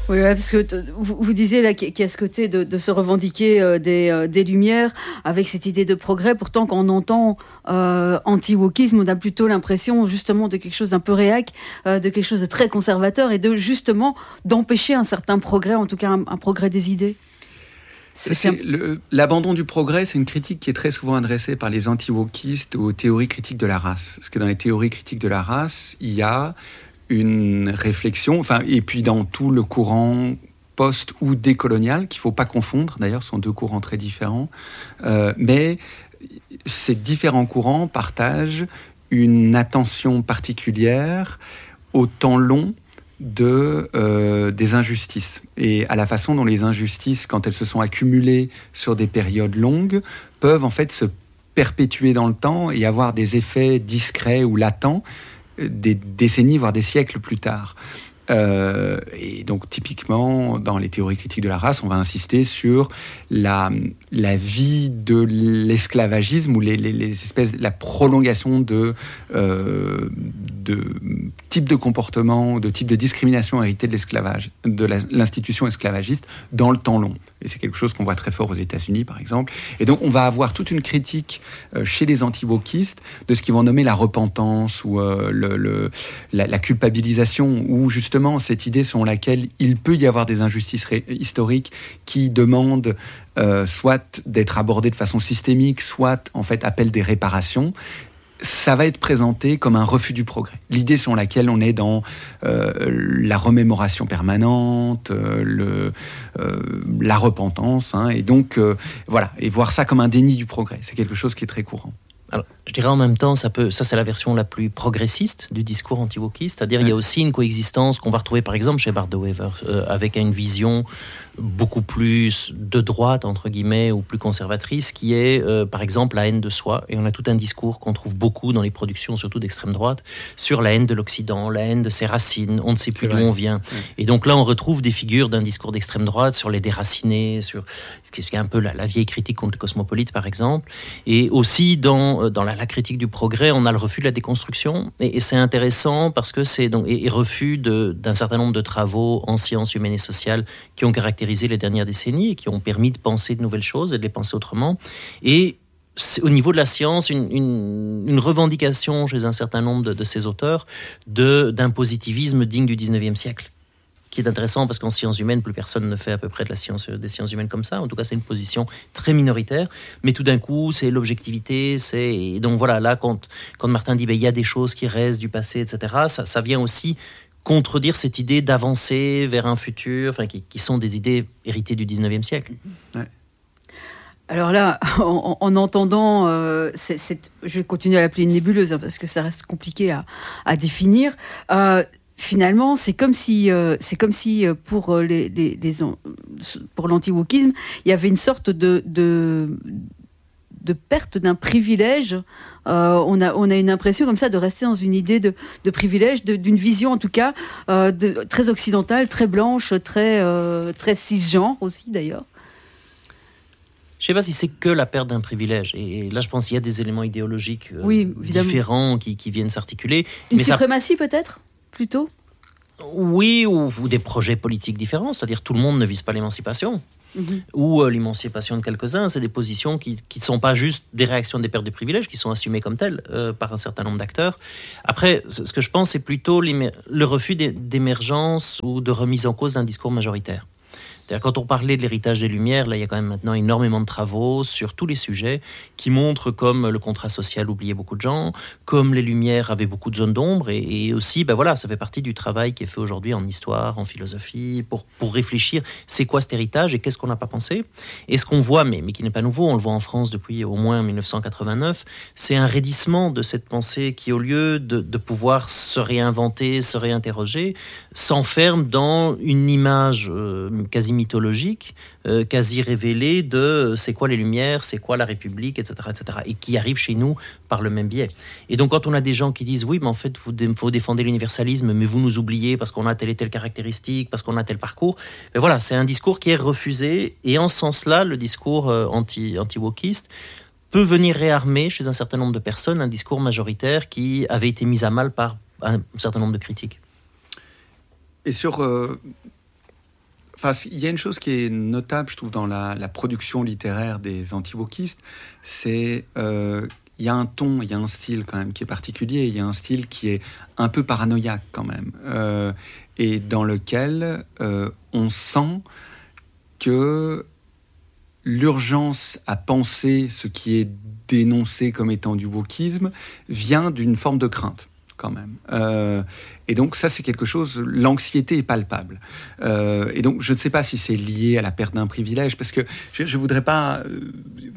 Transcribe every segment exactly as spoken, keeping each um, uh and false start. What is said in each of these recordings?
Oui, ouais, parce que t- vous, vous disiez là qu'il y a ce côté de, de se revendiquer euh, des, euh, des Lumières avec cette idée de progrès. Pourtant, quand on entend euh, anti-wokisme, on a plutôt l'impression justement de quelque chose d'un peu réac, euh, de quelque chose de très conservateur et de justement d'empêcher un certain progrès, en tout cas un, un progrès des idées. C'est, c'est le, l'abandon du progrès, c'est une critique qui est très souvent adressée par les anti-wokistes aux théories critiques de la race. Parce que dans les théories critiques de la race, il y a une réflexion, enfin, et puis dans tout le courant post- ou décolonial, qu'il ne faut pas confondre, d'ailleurs, ce sont deux courants très différents, euh, mais ces différents courants partagent une attention particulière au temps long de, euh, des injustices et à la façon dont les injustices, quand elles se sont accumulées sur des périodes longues, peuvent en fait se perpétuer dans le temps et avoir des effets discrets ou latents des décennies, voire des siècles plus tard. Euh, et donc typiquement dans les théories critiques de la race, on va insister sur la, la vie de l'esclavagisme ou les, les, les espèces, la prolongation de, euh, de types de comportements, de types de discrimination héritées de l'esclavage, de la, l'institution esclavagiste dans le temps long. Et c'est quelque chose qu'on voit très fort aux États-Unis, par exemple. Et donc on va avoir toute une critique euh, chez les anti-wokistes de ce qu'ils vont nommer la repentance ou euh, le, le, la, la culpabilisation, ou justement cette idée selon laquelle il peut y avoir des injustices ré- historiques qui demandent euh, soit d'être abordées de façon systémique, soit en fait appellent des réparations. Ça va être présenté comme un refus du progrès. L'idée selon laquelle on est dans euh, la remémoration permanente, euh, le, euh, la repentance, hein, et donc euh, voilà, et voir ça comme un déni du progrès, c'est quelque chose qui est très courant. Alors, je dirais en même temps, ça peut, ça c'est la version la plus progressiste du discours anti-wokiste, c'est-à-dire ouais. Il y a aussi une coexistence qu'on va retrouver par exemple chez Bart de Wever, euh, avec une vision beaucoup plus de droite, entre guillemets, ou plus conservatrice, qui est euh, par exemple la haine de soi, et on a tout un discours qu'on trouve beaucoup dans les productions, surtout d'extrême droite, sur la haine de l'Occident, la haine de ses racines, on ne sait plus c'est d'où vrai. On vient. Ouais. Et donc là on retrouve des figures d'un discours d'extrême droite sur les déracinés, sur ce qui est un peu la, la vieille critique contre le cosmopolite par exemple, et aussi dans dans la, la critique du progrès, on a le refus de la déconstruction, et, et c'est intéressant parce que c'est donc et, et refus de, d'un certain nombre de travaux en sciences humaines et sociales qui ont caractérisé les dernières décennies et qui ont permis de penser de nouvelles choses et de les penser autrement. Et c'est, au niveau de la science, une, une, une revendication chez un certain nombre de, de ces auteurs de, d'un positivisme digne du dix-neuvième siècle, qui est intéressant parce qu'en sciences humaines, plus personne ne fait à peu près de la science, des sciences humaines comme ça. En tout cas, c'est une position très minoritaire. Mais tout d'un coup, c'est l'objectivité. C'est... Et donc voilà, là, quand, quand Martin dit ben, il y a des choses qui restent du passé, et cetera, ça, ça vient aussi contredire cette idée d'avancer vers un futur, enfin, qui, qui sont des idées héritées du dix-neuvième siècle. Ouais. Alors là, en, en entendant, euh, c'est, c'est, je vais continuer à l'appeler une nébuleuse hein, parce que ça reste compliqué à, à définir. Euh, Finalement, c'est comme si, euh, c'est comme si euh, pour les, les, les, pour l'anti-wokisme, il y avait une sorte de, de, de perte d'un privilège. Euh, on a, on a une impression comme ça de rester dans une idée de, de privilège, de, d'une vision en tout cas euh, de, très occidentale, très blanche, très, euh, très cisgenre aussi d'ailleurs. Je ne sais pas si c'est que la perte d'un privilège. Et là, je pense qu'il y a des éléments idéologiques euh, oui, différents qui, qui viennent s'articuler. Une Mais suprématie ça... peut-être plutôt. Oui, ou, ou des projets politiques différents, c'est-à-dire tout le monde ne vise pas l'émancipation, mm-hmm. ou euh, l'émancipation de quelques-uns, c'est des positions qui ne sont pas juste des réactions des pertes de privilèges, qui sont assumées comme telles euh, par un certain nombre d'acteurs. Après, ce que je pense, c'est plutôt le refus d'émergence ou de remise en cause d'un discours majoritaire. C'est-à-dire, quand on parlait de l'héritage des Lumières, là, il y a quand même maintenant énormément de travaux sur tous les sujets qui montrent comme le contrat social oubliait beaucoup de gens, comme les Lumières avaient beaucoup de zones d'ombre, et, et aussi, ben voilà, ça fait partie du travail qui est fait aujourd'hui en histoire, en philosophie, pour, pour réfléchir, c'est quoi cet héritage et qu'est-ce qu'on n'a pas pensé. Et ce qu'on voit, mais, mais qui n'est pas nouveau, on le voit en France depuis au moins dix-neuf cent quatre-vingt-neuf, c'est un raidissement de cette pensée qui, au lieu de, de pouvoir se réinventer, se réinterroger, s'enferme dans une image euh, quasi mythologique, euh, quasi révélée de euh, c'est quoi les Lumières, c'est quoi la République, et cetera, et cetera, et qui arrive chez nous par le même biais. Et donc quand on a des gens qui disent oui, mais en fait, vous, dé- vous défendez l'universalisme, mais vous nous oubliez parce qu'on a telle et telle caractéristique, parce qu'on a tel parcours, mais voilà, c'est un discours qui est refusé, et en ce sens-là, le discours euh, anti, anti-wokiste peut venir réarmer chez un certain nombre de personnes un discours majoritaire qui avait été mis à mal par un certain nombre de critiques. Et sur... Euh... enfin, il y a une chose qui est notable, je trouve, dans la, la production littéraire des anti-wokistes, c'est euh, il y a un ton, il y a un style quand même qui est particulier, il y a un style qui est un peu paranoïaque quand même, euh, et dans lequel euh, on sent que l'urgence à penser ce qui est dénoncé comme étant du wokisme vient d'une forme de crainte, quand même. Euh, et donc, ça, c'est quelque chose... L'anxiété est palpable. Euh, et donc, je ne sais pas si c'est lié à la perte d'un privilège, parce que je ne voudrais pas... Euh,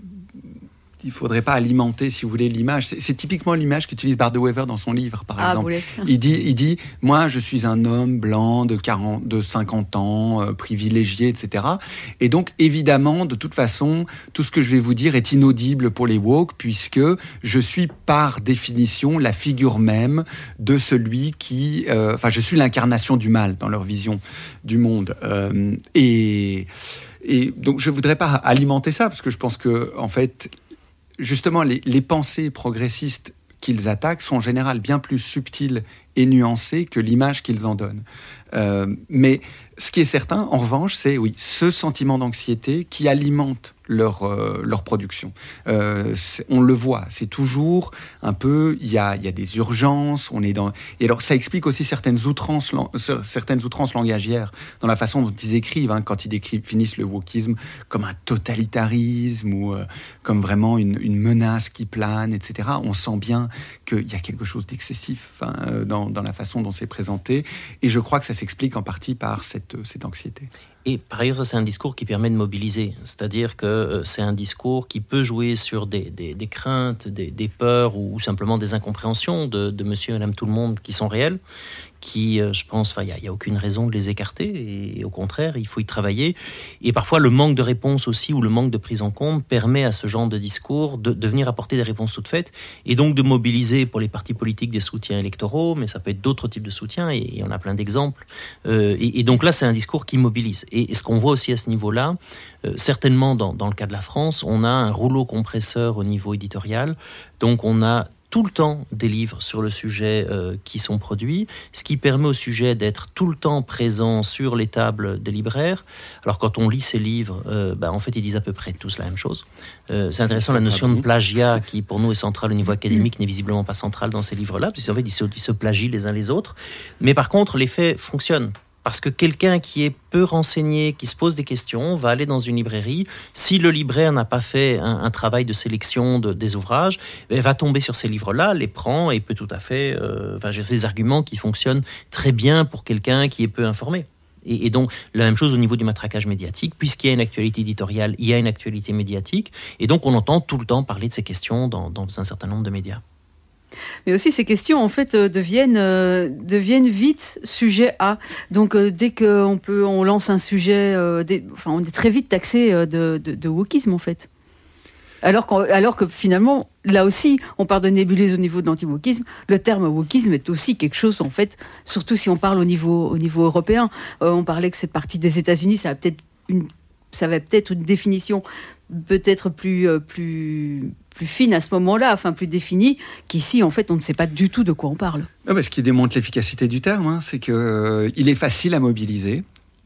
il ne faudrait pas alimenter, si vous voulez, l'image. C'est, c'est typiquement l'image qu'utilise Bardewever dans son livre, par ah, exemple. Boulette. Il dit, il dit, moi, je suis un homme blanc de, quarante, de cinquante ans, euh, privilégié, et cetera. Et donc, évidemment, de toute façon, tout ce que je vais vous dire est inaudible pour les woke, puisque je suis, par définition, la figure même de celui qui... Euh, enfin, je suis l'incarnation du mal dans leur vision du monde. Euh, et, et donc, je ne voudrais pas alimenter ça, parce que je pense que, en fait... Justement, les, les pensées progressistes qu'ils attaquent sont en général bien plus subtiles et nuancées que l'image qu'ils en donnent. Euh, mais ce qui est certain, en revanche, c'est oui, ce sentiment d'anxiété qui alimente leur, euh, leur production. Euh, on le voit, c'est toujours un peu, il y a, y a des urgences, on est dans... Et alors, ça explique aussi certaines outrances, certaines outrances langagières dans la façon dont ils écrivent, hein, quand ils décrivent, finissent le wokisme comme un totalitarisme ou euh, comme vraiment une, une menace qui plane, et cetera. On sent bien qu'il y a quelque chose d'excessif enfin, euh, dans, dans la façon dont c'est présenté. Et je crois que ça s'explique en partie par cette, cette anxiété. Et par ailleurs, ça, c'est un discours qui permet de mobiliser. C'est-à-dire que euh, c'est un discours qui peut jouer sur des, des, des craintes, des, des peurs ou, ou simplement des incompréhensions de, de monsieur et madame tout le monde qui sont réelles, qui, euh, je pense, il n'y a, a aucune raison de les écarter. Et, et au contraire, il faut y travailler. Et parfois, le manque de réponse aussi ou le manque de prise en compte permet à ce genre de discours de, de venir apporter des réponses toutes faites et donc de mobiliser pour les partis politiques des soutiens électoraux, mais ça peut être d'autres types de soutiens et, et on a plein d'exemples. Euh, et, et donc là, c'est un discours qui mobilise. Et, et ce qu'on voit aussi à ce niveau-là, euh, certainement dans, dans le cas de la France, on a un rouleau compresseur au niveau éditorial. Donc on a tout le temps des livres sur le sujet euh, qui sont produits, ce qui permet au sujet d'être tout le temps présent sur les tables des libraires. Alors quand on lit ces livres, euh, bah, en fait ils disent à peu près tous la même chose. Euh, c'est intéressant, la notion de plagiat qui pour nous est centrale au niveau académique n'est visiblement pas centrale dans ces livres-là, puisqu'en fait ils se, ils se plagient les uns les autres. Mais par contre l'effet fonctionne. Parce que quelqu'un qui est peu renseigné, qui se pose des questions, va aller dans une librairie. Si le libraire n'a pas fait un, un travail de sélection de, des ouvrages, il va tomber sur ces livres-là, les prend et peut tout à fait... Euh, enfin, j'ai ces arguments qui fonctionnent très bien pour quelqu'un qui est peu informé. Et, et donc, la même chose au niveau du matraquage médiatique. Puisqu'il y a une actualité éditoriale, il y a une actualité médiatique. Et donc, on entend tout le temps parler de ces questions dans, dans un certain nombre de médias. Mais aussi ces questions en fait euh, deviennent euh, deviennent vite sujet à. Donc euh, dès qu'on peut on lance un sujet, euh, des, enfin on est très vite taxé euh, de, de, de wokisme en fait. Alors, alors que finalement là aussi on parle de nébuleuse au niveau de l'anti-wokisme. Le terme wokisme est aussi quelque chose en fait, surtout si on parle au niveau au niveau européen. Euh, on parlait que c'est parti des États-Unis, ça a peut-être une ça va peut-être une définition peut-être plus euh, plus plus fine à ce moment-là, enfin plus définie, qu'ici, en fait, on ne sait pas du tout de quoi on parle. Ah bah, ce qui démontre l'efficacité du terme, hein, c'est qu'il euh, est facile à mobiliser,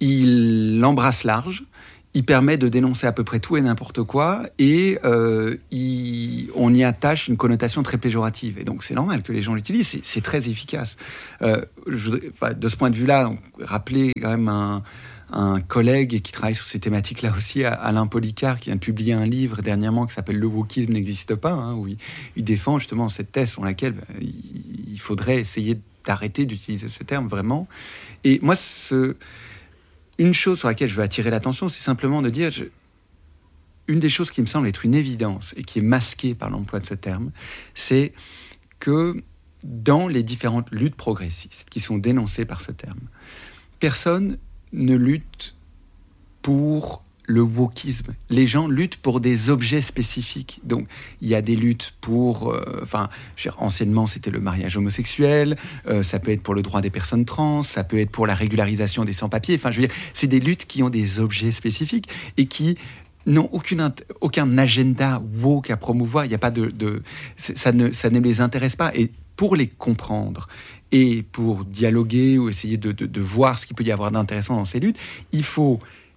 il embrasse large, il permet de dénoncer à peu près tout et n'importe quoi, et euh, il, on y attache une connotation très péjorative. Et donc, c'est normal que les gens l'utilisent, c'est, c'est très efficace. Euh, je, enfin, de ce point de vue-là, donc, rappeler quand même un... un collègue qui travaille sur ces thématiques-là aussi, Alain Policard, qui vient de publier un livre dernièrement qui s'appelle « Le wokisme n'existe pas hein, », où il, il défend justement cette thèse sur laquelle ben, il, il faudrait essayer d'arrêter d'utiliser ce terme, vraiment. Et moi, ce, une chose sur laquelle je veux attirer l'attention, c'est simplement de dire... Je, une des choses qui me semble être une évidence et qui est masquée par l'emploi de ce terme, c'est que dans les différentes luttes progressistes qui sont dénoncées par ce terme, personne ne lutte pour le wokisme. Les gens luttent pour des objets spécifiques. Donc, il y a des luttes pour... Euh, enfin, anciennement, c'était le mariage homosexuel, euh, ça peut être pour le droit des personnes trans, ça peut être pour la régularisation des sans-papiers. Enfin, je veux dire, c'est des luttes qui ont des objets spécifiques et qui n'ont aucune, aucun agenda woke à promouvoir. Il n'y a pas de... de ça, ne, ça ne les intéresse pas. Et pour les comprendre Et pour dialoguer ou essayer de, de, de voir ce qu'il peut y avoir d'intéressant dans ces luttes, il faut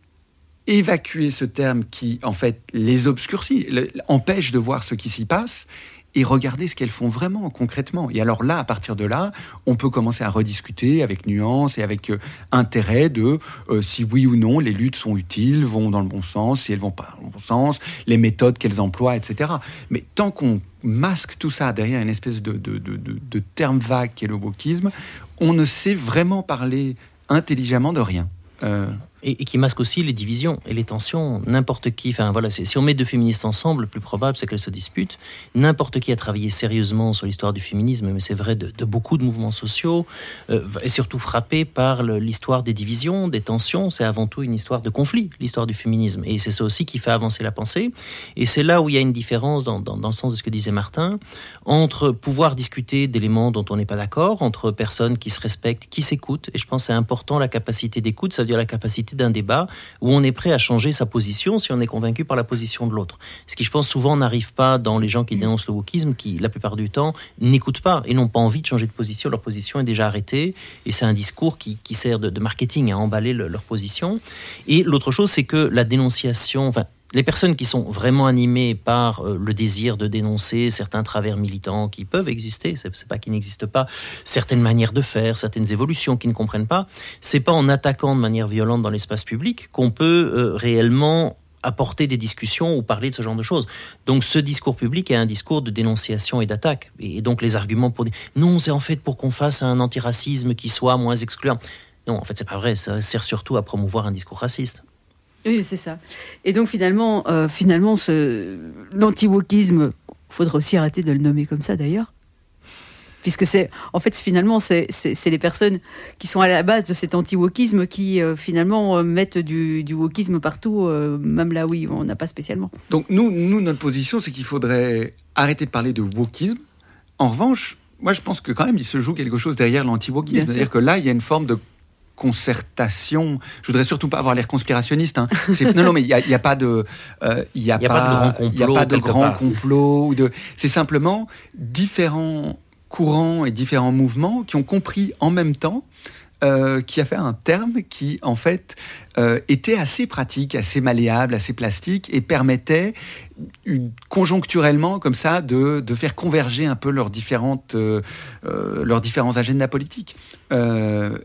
évacuer ce terme qui, en fait, les obscurcit, empêche de voir ce qui s'y passe, et regarder ce qu'elles font vraiment, concrètement. Et alors là, à partir de là, on peut commencer à rediscuter avec nuance et avec euh, intérêt de euh, si oui ou non les luttes sont utiles, vont dans le bon sens, si elles vont pas dans le bon sens, les méthodes qu'elles emploient, et cetera. Mais tant qu'on masque tout ça derrière une espèce de, de, de, de, de terme vague qu'est le wokisme, on ne sait vraiment parler intelligemment de rien. Euh... Et, et qui masque aussi les divisions et les tensions. N'importe qui, enfin voilà, c'est, si on met deux féministes ensemble, le plus probable c'est qu'elles se disputent. N'importe qui a travaillé sérieusement sur l'histoire du féminisme, mais c'est vrai de, de beaucoup de mouvements sociaux, euh, est surtout frappé par le, l'histoire des divisions, des tensions. C'est avant tout une histoire de conflit, l'histoire du féminisme. Et c'est ça aussi qui fait avancer la pensée. Et c'est là où il y a une différence, dans, dans, dans le sens de ce que disait Martin, entre pouvoir discuter d'éléments dont on n'est pas d'accord, entre personnes qui se respectent, qui s'écoutent. Et je pense que c'est important, la capacité d'écoute, ça veut dire la capacité d'un débat où on est prêt à changer sa position si on est convaincu par la position de l'autre. Ce qui, je pense, souvent n'arrive pas dans les gens qui dénoncent le wokisme, qui, la plupart du temps, n'écoutent pas et n'ont pas envie de changer de position. Leur position est déjà arrêtée et c'est un discours qui, qui sert de, de marketing à emballer le, leur position. Et l'autre chose, c'est que la dénonciation... Enfin, les personnes qui sont vraiment animées par euh, le désir de dénoncer certains travers militants qui peuvent exister, c'est, c'est pas qu'ils n'existent pas, certaines manières de faire, certaines évolutions qu'ils ne comprennent pas, c'est pas en attaquant de manière violente dans l'espace public qu'on peut euh, réellement apporter des discussions ou parler de ce genre de choses. Donc ce discours public est un discours de dénonciation et d'attaque. Et donc les arguments pour dire non, c'est en fait pour qu'on fasse un antiracisme qui soit moins excluant. Non, en fait, c'est pas vrai, ça sert surtout à promouvoir un discours raciste. Oui, c'est ça. Et donc finalement, euh, finalement ce, l'anti-wokisme, il faudrait aussi arrêter de le nommer comme ça d'ailleurs, puisque c'est, en fait, finalement, c'est, c'est, c'est les personnes qui sont à la base de cet anti-wokisme qui euh, finalement euh, mettent du, du wokisme partout, euh, même là où on n'a pas spécialement. Donc nous, nous, notre position, c'est qu'il faudrait arrêter de parler de wokisme. En revanche, moi je pense que quand même il se joue quelque chose derrière l'anti-wokisme. Bien C'est-à-dire sûr. Que là, il y a une forme de concertation. Je voudrais surtout pas avoir l'air conspirationniste. Hein. C'est, non, non, mais il y a, y a pas de, euh, il y a, y a pas, pas de grand complot. Il y a pas de grand complot. Ou de, c'est simplement différents courants et différents mouvements qui ont compris en même temps euh, qui a fait un terme qui, en fait, euh, était assez pratique, assez malléable, assez plastique et permettait une, conjoncturellement, comme ça, de, de faire converger un peu leurs, différentes, euh, euh, leurs différents agendas politiques. Euh,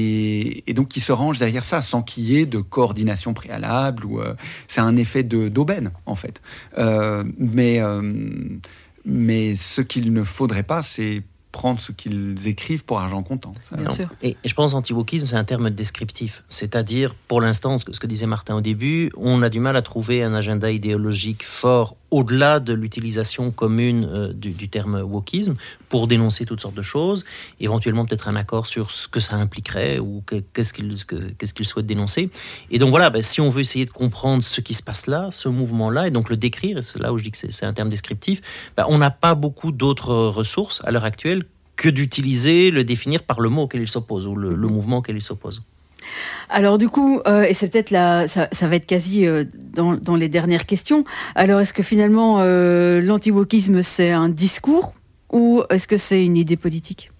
et, et donc, qui se rangent derrière ça, sans qu'il y ait de coordination préalable. Ou, euh, c'est un effet de, d'aubaine, en fait. Euh, mais... Euh, Mais ce qu'il ne faudrait pas, c'est prendre ce qu'ils écrivent pour argent comptant. Ça, Bien sûr. Et je pense anti-wokisme, c'est un terme descriptif. C'est-à-dire, pour l'instant, ce que, ce que disait Martin au début, on a du mal à trouver un agenda idéologique fort au-delà de l'utilisation commune euh, du, du terme wokisme pour dénoncer toutes sortes de choses, éventuellement peut-être un accord sur ce que ça impliquerait ou que, qu'est-ce qu'il que, qu'est-ce qu'il souhaite dénoncer. Et donc voilà, ben, si on veut essayer de comprendre ce qui se passe là, ce mouvement-là, et donc le décrire, et c'est là où je dis que c'est, c'est un terme descriptif, ben, on n'a pas beaucoup d'autres ressources à l'heure actuelle que d'utiliser, le définir par le mot auquel il s'oppose ou le, le mouvement auquel il s'oppose. Alors du coup, euh, et c'est peut-être là, ça, ça va être quasi euh, dans, dans les dernières questions. Alors est-ce que finalement euh, l'anti-wokisme c'est un discours ou est-ce que c'est une idée politique?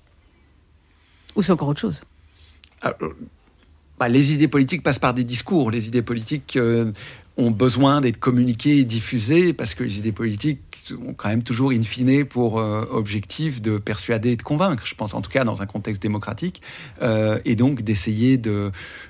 Ou c'est encore autre chose? Alors, bah, les idées politiques passent par des discours. Les idées politiques euh, ont besoin d'être communiquées et diffusées parce que les idées politiques ont quand même toujours in fine pour euh, objectif de persuader et de convaincre, je pense en tout cas dans un contexte démocratique, euh, et donc d'essayer de,